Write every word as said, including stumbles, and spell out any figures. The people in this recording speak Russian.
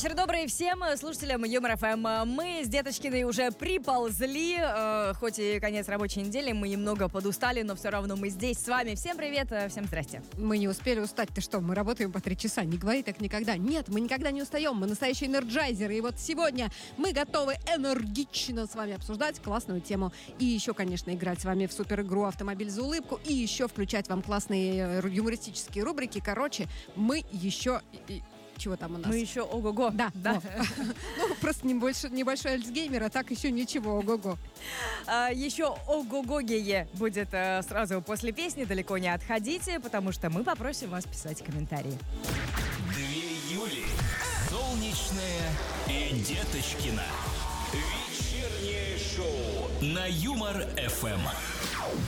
Вечер добрый всем слушателям Юмор ФМ. Мы с Деточкиной уже приползли. Э, хоть и конец рабочей недели, мы немного подустали, но все равно мы здесь с вами. Всем привет, всем здрасте. Мы не успели устать. Ты что, мы работаем по три часа. Не говори так никогда. Нет, мы никогда не устаем. Мы настоящие энерджайзеры. И вот сегодня мы готовы энергично с вами обсуждать классную тему. И еще, конечно, играть с вами в супер игру «Автомобиль за улыбку». И еще включать вам классные юмористические рубрики. Короче, мы еще... Чего там у нас? Мы еще ого-го. Да, да. Ну, просто небольшой альцгеймер, а так еще ничего, ого-го. Еще ого-гогее будет сразу после песни. Далеко не отходите, потому что мы попросим вас писать комментарии. Две Юли. Солнечная и Деточкина. Вечернее шоу на Юмор ФМ.